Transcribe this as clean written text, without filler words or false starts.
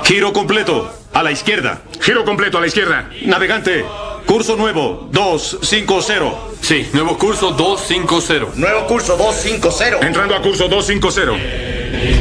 Giro completo. A la izquierda. Giro completo a la izquierda. Navegante. Curso nuevo. 250. Sí, nuevo curso 250. Nuevo curso 250. Entrando a curso 250.